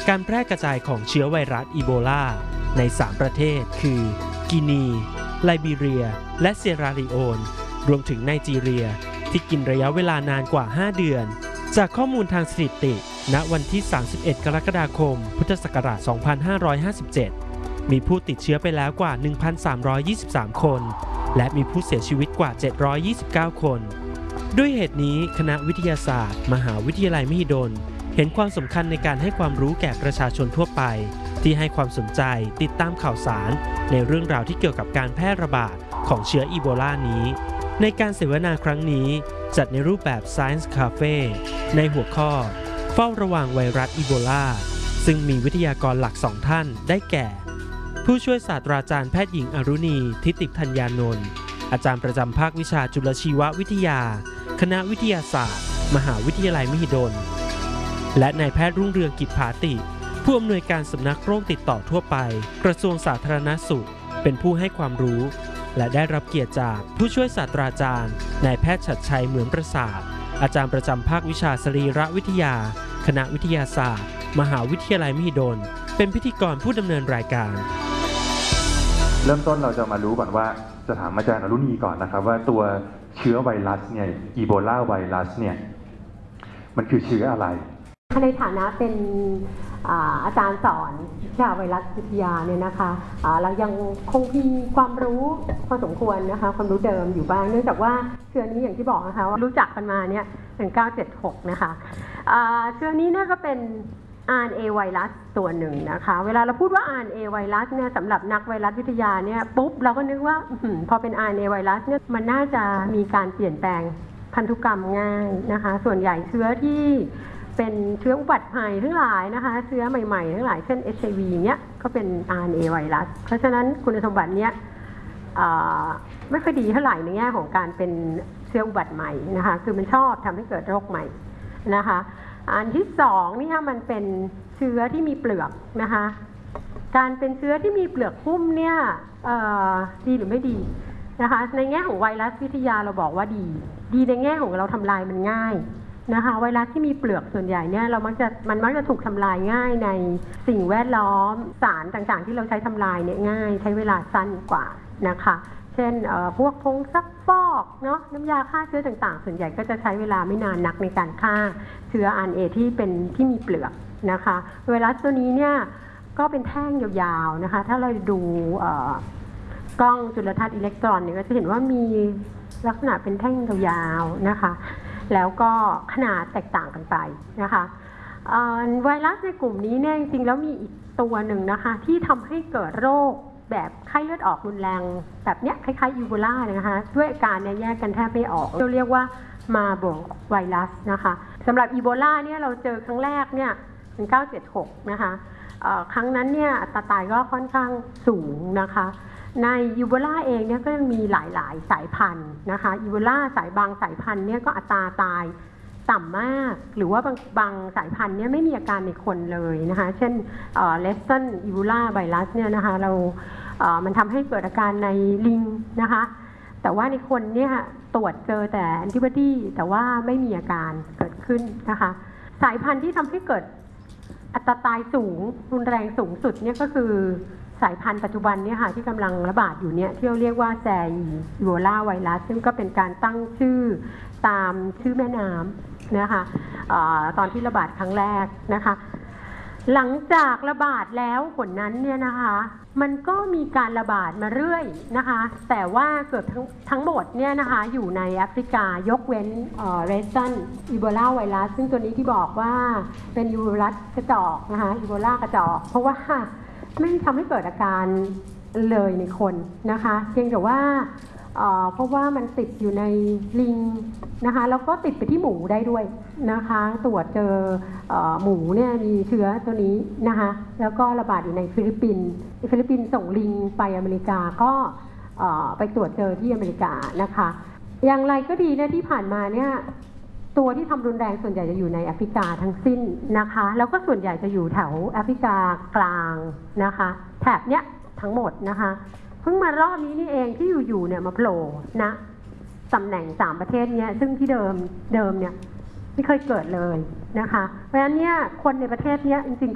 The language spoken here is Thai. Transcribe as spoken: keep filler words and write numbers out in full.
การแพร่กระจายของเชื้อไวรัสอีโบลาในสามประเทศคือกินีไลบีเรียและเซียราลีโอนรวมถึงไนจีเรียที่กินระยะเวลานานกว่าห้าเดือนจากข้อมูลทางสถิติณวันที่สามสิบเอ็ดกรกฎาคมพุทธศักราชสองพันห้าร้อยห้าสิบเจ็ดมีผู้ติดเชื้อไปแล้วกว่า หนึ่งพันสามร้อยยี่สิบสาม คนและมีผู้เสียชีวิตกว่า เจ็ดร้อยยี่สิบเก้า คนด้วยเหตุนี้คณะวิทยาศาสตร์มหาวิทยาลัยมหิดลเห็นความสำคัญในการให้ความรู้แก่ประชาชนทั่วไปที่ให้ความสนใจติดตามข่าวสารในเรื่องราวที่เกี่ยวกับการแพร่ระบาดของเชื้ออีโบลานี้ในการเสวนาครั้งนี้จัดในรูปแบบ Science Cafe ในหัวข้อเฝ้าระวังไวรัสอีโบลาซึ่งมีวิทยากรหลักสองท่านได้แก่ผู้ช่วยศาสตราจารย์แพทย์หญิงอรุณีทิติธัญญานนท์อาจารย์ประจำภาควิชาจุลชีววิทยาคณะวิทยาศาสตร์มหาวิทยาลัยมหิดลและนายแพทย์รุ่งเรืองกิจภาติผู้อำนวยการสำนักโรคติดต่อทั่วไปกระทรวงสาธารณสุขเป็นผู้ให้ความรู้และได้รับเกียรติจากผู้ช่วยศาสตราจารย์นายแพทย์ฉัตรชัยเหมือนประสาทอาจารย์ประจำภาควิชาสรีรวิทยาคณะวิทยาศาสตร์มหาวิทยาลัยมหิดลเป็นพิธีกรผู้ดำเนินรายการเริ่มต้นเราจะมารู้ก่อนว่าจะถามอาจารย์อรุณีก่อนนะครับว่าตัวเชื้อไวรัสเนี่ยอีโบลาไวรัสเนี่ยมันคือเชื้ออะไรในฐานะเป็นอาจารย์สอนวิชาไวรัสวิทยาเนี่ยนะคะเรายังคงมีความรู้พอสมควรนะคะความรู้เดิมอยู่บ้างเนื่องจากว่าเชื้อนี้อย่างที่บอกนะคะว่ารู้จักกันมาเนี่ยหนึ่งเก้าเจ็ดหกนะคะเชื้อนี้เนี่ยก็เป็น อาร์ เอ็น เอ ไวรัสตัวหนึ่งนะคะเวลาเราพูดว่า อาร์ เอ็น เอ ไวรัสเนี่ยสำหรับนักไวรัสวิทยาเนี่ยปุ๊บเราก็นึกว่าพอเป็น อาร์ เอ็น เอ ไวรัสเนี่ยมันน่าจะมีการเปลี่ยนแปลงพันธุกรรมง่ายนะคะส่วนใหญ่เชื้อที่เป็นเชื้ออุบัติใหม่ทั้งหลายนะคะเชื้อใหม่ๆทั้งหลายเช่น เอช ไอ วี เนี้ยก็เป็น อาร์ เอ็น เอ ไวรัสเพราะฉะนั้นคุณสมบัติเนี้ยไม่ค่อยดีเท่าไหร่ในแง่ของการเป็นเชื้ออุบัติใหม่นะคะคือมันชอบทำให้เกิดโรคใหม่นะคะอันที่สองนี่ค่ะมันเป็นเชื้อที่มีเปลือกนะคะการเป็นเชื้อที่มีเปลือกหุ้มเนี่ยดีหรือไม่ดีนะคะในแง่ของไวรัสวิทยาเราบอกว่าดีดีในแง่ของเราทำลายมันง่ายนะคะไวรัสที่มีเปลือกส่วนใหญ่เนี่ยเรามักจะมันมักจะถูกทำลายง่ายในสิ่งแวดล้อมสารต่างๆที่เราใช้ทำลายเนี่ยง่ายใช้เวลาสั้นกว่านะคะเช่นพวกผงซักฟอกเนาะน้ำยาฆ่าเชื้อต่างๆส่วนใหญ่ก็จะใช้เวลาไม่นานนักในการฆ่าเชื้อ อาร์ เอ็น เอ ที่เป็นที่มีเปลือกนะคะไวรัสตัวนี้เนี่ยก็เป็นแท่งยาวๆนะคะถ้าเราดูกล้องจุลทรรศน์อิเล็กตรอนเนี่ยก็จะเห็นว่ามีลักษณะเป็นแท่งยาวๆนะคะแล้วก็ขนาดแตกต่างกันไปนะคะไวรัสในกลุ่มนี้เนี่ยจริงๆแล้วมีอีกตัวหนึ่งนะคะที่ทำให้เกิดโรคแบบไข้เลือดออกรุนแรงแบบเนี้ยคล้ายๆอีโบลาเลยนะคะด้วยอาการเนี่ยแยกกันแทบไม่ออกเราเรียกว่ามาร์เบิร์กไวรัสนะคะสำหรับอีโบลาเนี่ยเราเจอครั้งแรกเนี่ยหนึ่งเก้าเจ็ดหกนะคะครั้งนั้นเนี่ยอัตราตายก็ค่อนข้างสูงนะคะในอีโบลาเองเนี่ยก็ยังมีหลายๆสายพันธุ์นะคะอีโบลาสายบางสายพันธุ์เนี่ยก็อัตราตายต่ำมากหรือว่าบางบางสายพันธุ์เนี่ยไม่มีอาการในคนเลยนะคะเช่นเลสตันอีโบลาไวรัสเนี่ยนะคะเรามันทำให้เกิดอาการในลิงนะคะแต่ว่าในคนเนี่ยตรวจเจอแต่แอนติบอดีแต่ว่าไม่มีอาการเกิดขึ้นนะคะสายพันธุ์ที่ทำให้เกิดอัตราตายสูงรุนแรงสูงสุดเนี่ยก็คือสายพันธุ์ปัจจุบันเนี่ยค่ะที่กำลังระบาดอยู่เนี่ยที่เราเรียกว่าแซอีโบลาไวรัสซึ่งก็เป็นการตั้งชื่อตามชื่อแม่น้ำนะคะอตอนที่ระบาดครั้งแรกนะคะหลังจากระบาดแล้วผลนั้นเนี่ยนะคะมันก็มีการระบาดมาเรื่อยนะคะแต่ว่าเกือบทั้งทั้งหมดเนี่ยนะคะอยู่ในแอฟริกายกเว้นเรสตันอีโบลาไวรัสซึ่งตัวนี้ที่บอกว่าเป็นอีโบลากระจอกนะคะอีโบลากระจอกเพราะว่าไม่ทำให้เกิดอาการเลยในคนนะคะเพียงแต่ว่าเพราะว่ามันติดอยู่ในลิงนะคะแล้วก็ติดไปที่หมูได้ด้วยนะคะตรวจเจอหมูเนี่ยมีเชื้อตัวนี้นะคะแล้วก็ระบาดอยู่ในฟิลิปปินส์ฟิลิปปินส์ส่งลิงไปอเมริกาก็ไปตรวจเจอที่อเมริกานะคะอย่างไรก็ดีเนี่ยที่ผ่านมาเนี่ยตัวที่ทำรุนแรงส่วนใหญ่จะอยู่ในแอฟริกาทั้งสิ้นนะคะแล้วก็ส่วนใหญ่จะอยู่แถวแอฟริกากลางนะคะแถบเนี้ยทั้งหมดนะคะเพิ่งมารอบนี้นี่เองที่อยู่ๆเนี่ยมาโผล่นะตำแหน่งสามประเทศเนี้ยซึ่งที่เดิมเดิมเนี่ยไม่เคยเกิดเลยนะคะเพราะฉะนั้นเนี่ยคนในประเทศเนี้ยจริงๆ